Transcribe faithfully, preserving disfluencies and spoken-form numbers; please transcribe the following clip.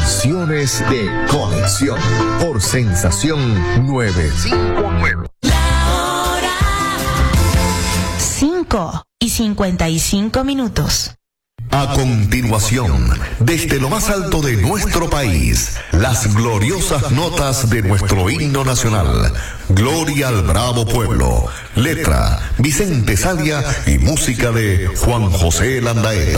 Canciones de conexión por Sensación novecientos cincuenta y nueve. cinco y cincuenta y cinco minutos. A continuación, desde lo más alto de nuestro país, las gloriosas notas de nuestro himno nacional. Gloria al bravo pueblo. Letra, Vicente Sadia y música de Juan José Landaeta.